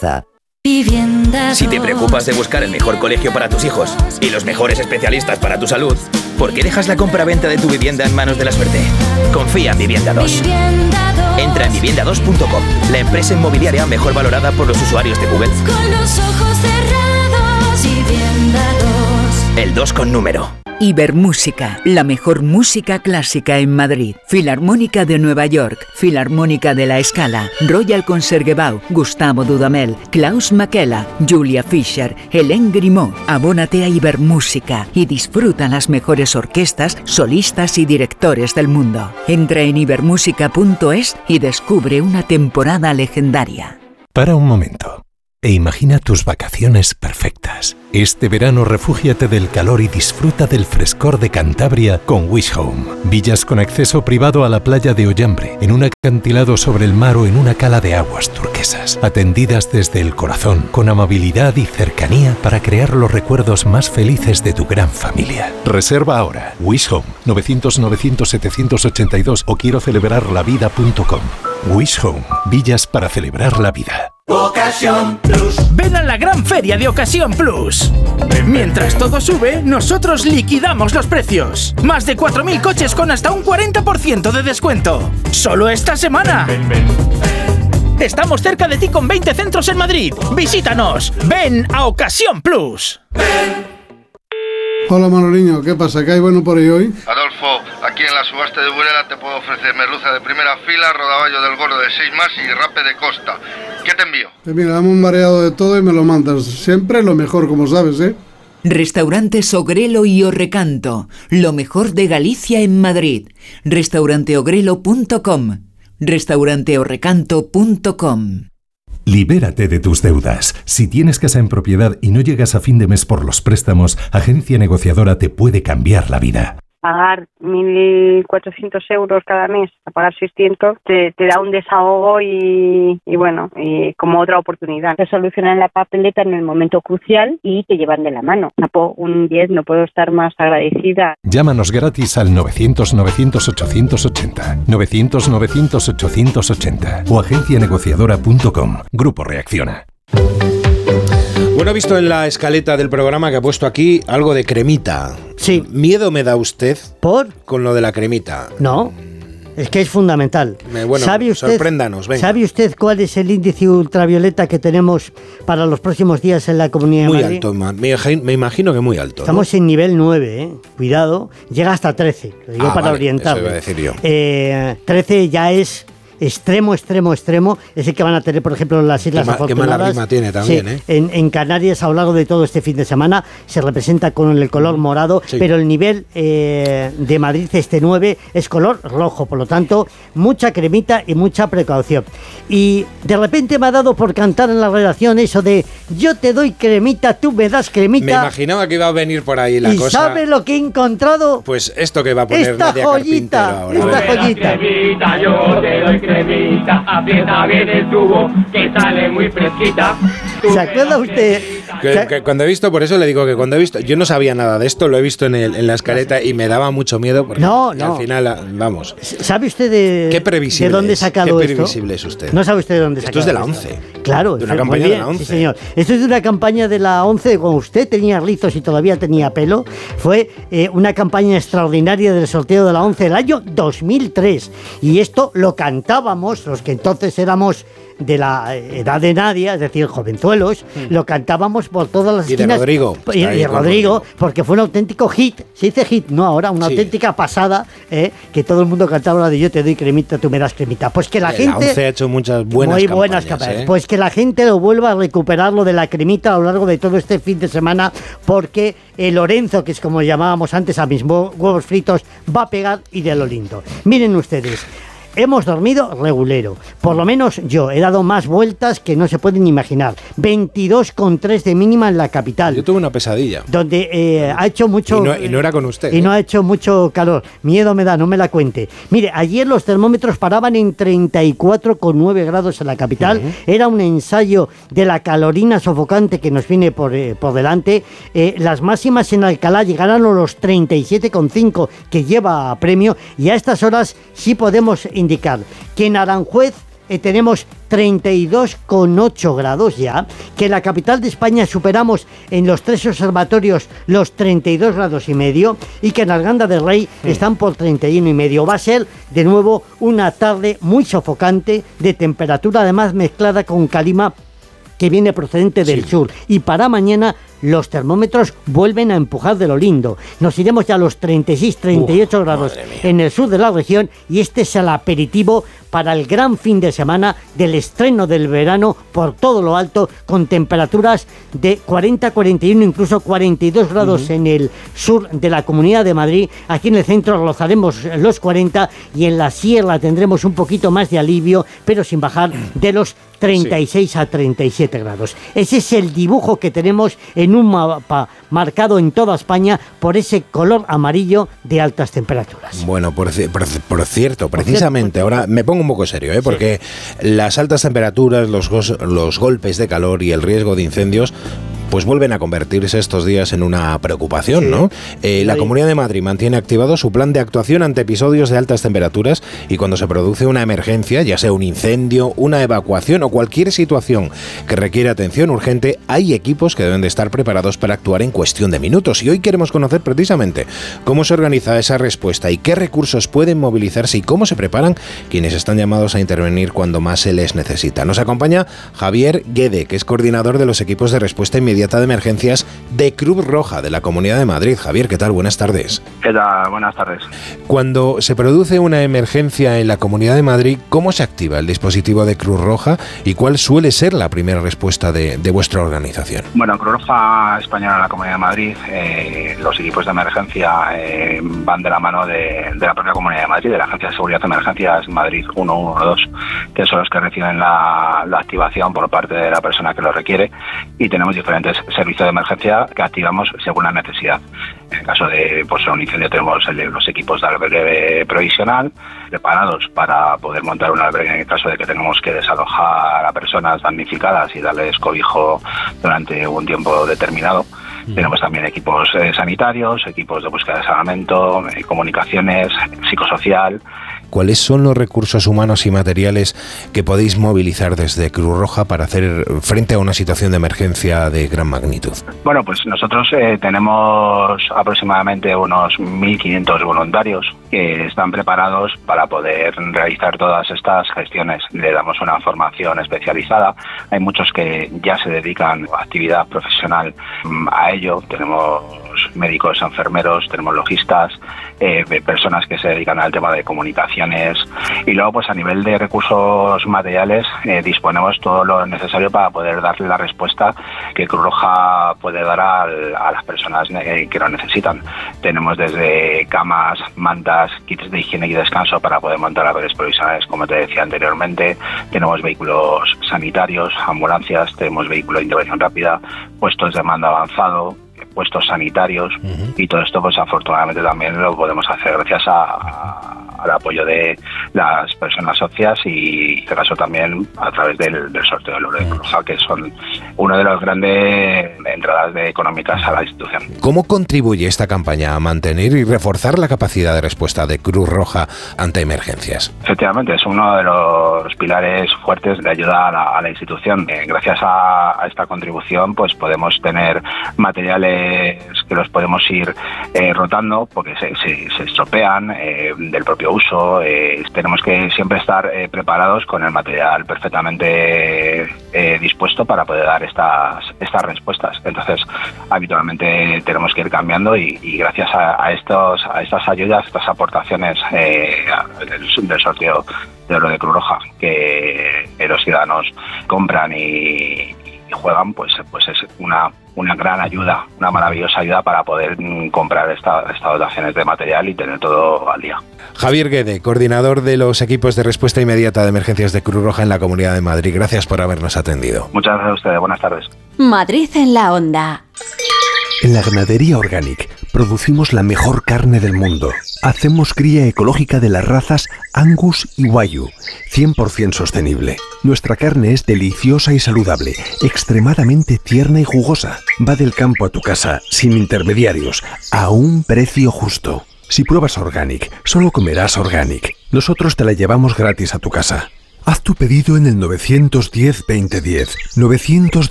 confianza. Si te preocupas de buscar el mejor colegio para tus hijos y los mejores especialistas para tu salud, ¿por qué dejas la compra-venta de tu vivienda en manos de la suerte? Confía en Vivienda 2. Entra en vivienda2.com, la empresa inmobiliaria mejor valorada por los usuarios de Google. Con los ojos cerrados, Vivienda 2. El 2 con número. Ibermúsica, la mejor música clásica en Madrid. Filarmónica de Nueva York, Filarmónica de La Scala, Royal Concertgebouw, Gustavo Dudamel, Klaus Makela, Julia Fischer, Hélène Grimaud. Abónate a Ibermúsica y disfruta las mejores orquestas, solistas y directores del mundo. Entra en ibermúsica.es y descubre una temporada legendaria. Para un momento e imagina tus vacaciones perfectas. Este verano refúgiate del calor y disfruta del frescor de Cantabria con Wish Home. Villas con acceso privado a la playa de Ollambre, en un acantilado sobre el mar o en una cala de aguas turquesas. Atendidas desde el corazón, con amabilidad y cercanía para crear los recuerdos más felices de tu gran familia. Reserva ahora. Wish Home, 900-900-782 o quiero celebrarlavida.com. Wish Home, villas para celebrar la vida. Ocasión Plus. Ven a la gran feria de Ocasión Plus. Mientras todo sube, nosotros liquidamos los precios. Más de 4.000 coches con hasta un 40% de descuento. Solo esta semana. Estamos cerca de ti con 20 centros en Madrid. Visítanos. Ven a Ocasión Plus. Hola Manoliño, ¿qué pasa? ¿Qué hay bueno por ahí hoy? Adolfo, aquí en la subasta de Burela te puedo ofrecer merluza de primera fila, rodaballo del gordo de 6 más y rape de costa. ¿Qué te envío? Pues mira, dame un mareado de todo y me lo mandas. Siempre lo mejor, como sabes, ¿eh? Restaurantes Ogrelo y Orrecanto, lo mejor de Galicia en Madrid. Restauranteogrelo.com, restauranteorrecanto.com. Libérate de tus deudas. Si tienes casa en propiedad y no llegas a fin de mes por los préstamos, Agencia Negociadora te puede cambiar la vida. Pagar 1.400 euros cada mes, a pagar 600, te da un desahogo y bueno, y como otra oportunidad. Te solucionan la papeleta en el momento crucial y te llevan de la mano. Un 10, no puedo estar más agradecida. Llámanos gratis al 900-900-880, 900-900-880 o agencianegociadora.com. Grupo Reacciona. Bueno, he visto en la escaleta del programa que ha puesto aquí algo de cremita. Sí. ¿Miedo me da usted? ¿Por? Con lo de la cremita. No, es que es fundamental. Bueno, ¿Sabe usted, sorpréndanos, venga. ¿Sabe usted cuál es el índice ultravioleta que tenemos para los próximos días en la Comunidad de Madrid? Muy alto, me imagino que muy alto. Estamos en nivel 9, ¿eh? Cuidado, llega hasta 13, lo digo para orientar. Eso iba a decir yo. 13 ya es extremo, es el que van a tener, por ejemplo, las Islas Afortunadas. Qué mala rima tiene también, sí, en Canarias a lo largo de todo este fin de semana se representa con el color morado, sí. Pero el nivel de Madrid, este 9, es color rojo, por lo tanto, mucha cremita y mucha precaución. Y de repente me ha dado por cantar en la redacción eso de yo te doy cremita, tú me das cremita. Me imaginaba que iba a venir por ahí la ¿Y cosa. ¿Y sabe lo que he encontrado? Pues esto que va a poner esta Nadia joyita, ahora. Esta joyita. Cremita, yo te doy cremita, aprieta bien el tubo, que sale muy fresquita. ¿Se acuerda usted? Que cuando he visto, por eso le digo que cuando he visto, yo no sabía nada de esto, lo he visto en la escaleta y me daba mucho miedo porque al final, vamos. ¿Sabe usted de dónde he sacado ¿Qué esto? previsible es usted? No sabe usted de dónde he sacado esto. Esto es de la 11. Claro. De una campaña de la 11. Sí, señor. Esto es de una campaña de la 11, cuando usted tenía rizos y todavía tenía pelo. Fue una campaña extraordinaria del sorteo de la 11 del año 2003. Y esto lo cantábamos, los que entonces éramos de la edad de Nadia, es decir, jovenzuelos, lo cantábamos por todas las esquinas. Y de Rodrigo, porque fue un auténtico hit, se dice hit, no ahora, una auténtica pasada, que todo el mundo cantaba la de yo te doy cremita, tú me das cremita. Pues que la gente... La 11 ha hecho muchas buenas campañas. Pues que la gente lo vuelva a recuperar lo de la cremita a lo largo de todo este fin de semana, porque el Lorenzo, que es como llamábamos antes a mis huevos fritos, va a pegar y de lo lindo. Miren ustedes. Hemos dormido regulero, por lo menos yo he dado más vueltas que no se pueden imaginar. 22,3 de mínima en la capital. Yo tuve una pesadilla. Donde ha hecho mucho... Y no era con usted. Y no ha hecho mucho calor. Miedo me da, no me la cuente. Mire, ayer los termómetros paraban en 34,9 grados en la capital. Era un ensayo de la calorina sofocante que nos viene por delante. Las máximas en Alcalá llegarán a los 37,5 que lleva a premio. Y a estas horas sí podemos indicar que en Aranjuez tenemos 32,8 grados ya, que en la capital de España superamos en los 3 observatorios los 32 grados y medio, y que en Arganda del Rey están por 31 y medio. Va a ser de nuevo una tarde muy sofocante, de temperatura además mezclada con calima que viene procedente del sur, y para mañana los termómetros vuelven a empujar de lo lindo. Nos iremos ya a los 36, 38 grados en el sur de la región, y este es el aperitivo para el gran fin de semana del estreno del verano por todo lo alto, con temperaturas de 40, 41, incluso 42 grados en el sur de la Comunidad de Madrid. Aquí en el centro rozaremos los 40 y en la sierra tendremos un poquito más de alivio, pero sin bajar de los 36 a 37 grados. Ese es el dibujo que tenemos en un mapa marcado en toda España por ese color amarillo de altas temperaturas. Bueno, por cierto, precisamente, ahora me pongo un poco serio, porque las altas temperaturas, los golpes de calor y el riesgo de incendios pues vuelven a convertirse estos días en una preocupación, ¿no? La Comunidad de Madrid mantiene activado su plan de actuación ante episodios de altas temperaturas, y cuando se produce una emergencia, ya sea un incendio, una evacuación o cualquier situación que requiere atención urgente, hay equipos que deben de estar preparados para actuar en cuestión de minutos. Y hoy queremos conocer precisamente cómo se organiza esa respuesta y qué recursos pueden movilizarse y cómo se preparan quienes están llamados a intervenir cuando más se les necesita. Nos acompaña Javier Guede, que es coordinador de los equipos de respuesta inmediata de emergencias de Cruz Roja de la Comunidad de Madrid. Javier, ¿qué tal? Buenas tardes. ¿Qué tal? Buenas tardes. Cuando se produce una emergencia en la Comunidad de Madrid, ¿cómo se activa el dispositivo de Cruz Roja y cuál suele ser la primera respuesta de vuestra organización? Bueno, Cruz Roja Española en la Comunidad de Madrid, los equipos de emergencia van de la mano de la propia Comunidad de Madrid, de la Agencia de Seguridad de Emergencias Madrid 112, que son los que reciben la activación por parte de la persona que lo requiere, y tenemos diferentes servicios de emergencia que activamos según la necesidad. En el caso de un incendio tenemos los equipos de albergue provisional preparados para poder montar un albergue en el caso de que tengamos que desalojar a personas damnificadas y darles cobijo durante un tiempo determinado. Tenemos también equipos sanitarios, equipos de búsqueda de salvamento, comunicaciones, psicosocial. ¿Cuáles son los recursos humanos y materiales que podéis movilizar desde Cruz Roja para hacer frente a una situación de emergencia de gran magnitud? Bueno, pues nosotros tenemos aproximadamente unos 1.500 voluntarios que están preparados para poder realizar todas estas gestiones. Le damos una formación especializada. Hay muchos que ya se dedican a actividad profesional a ello. Tenemos médicos, enfermeros, tenemos logistas, personas que se dedican al tema de comunicaciones, y luego pues a nivel de recursos materiales disponemos todo lo necesario para poder darle la respuesta que Cruz Roja puede dar a las personas que lo necesitan. Tenemos desde camas, mantas, kits de higiene y descanso para poder montar albergues provisionales, como te decía anteriormente. Tenemos vehículos sanitarios, ambulancias, tenemos vehículo de intervención rápida, puestos de mando avanzado, puestos sanitarios, y todo esto pues afortunadamente también lo podemos hacer gracias al apoyo de las personas socias, y en este caso también a través del sorteo del oro de Cruz Roja, que son una de las grandes entradas económicas a la institución. ¿Cómo contribuye esta campaña a mantener y reforzar la capacidad de respuesta de Cruz Roja ante emergencias? Efectivamente, es uno de los pilares fuertes de ayuda a la institución. Gracias a esta contribución pues podemos tener materiales que los podemos ir rotando porque se estropean del propio uso. Tenemos que siempre estar preparados con el material perfectamente dispuesto para poder dar estas respuestas. Entonces, habitualmente tenemos que ir cambiando, y gracias a estas ayudas, estas aportaciones del sorteo de oro de Cruz Roja que los ciudadanos compran y juegan, pues es una gran ayuda, una maravillosa ayuda para poder comprar estas dotaciones de material y tener todo al día. Javier Guede, coordinador de los equipos de respuesta inmediata de emergencias de Cruz Roja en la Comunidad de Madrid. Gracias por habernos atendido. Muchas gracias a ustedes. Buenas tardes. Madrid en la onda. En la ganadería Organic producimos la mejor carne del mundo. Hacemos cría ecológica de las razas Angus y Wagyu, 100% sostenible. Nuestra carne es deliciosa y saludable, extremadamente tierna y jugosa. Va del campo a tu casa, sin intermediarios, a un precio justo. Si pruebas Organic, solo comerás Organic. Nosotros te la llevamos gratis a tu casa. Haz tu pedido en el 910-2010. 910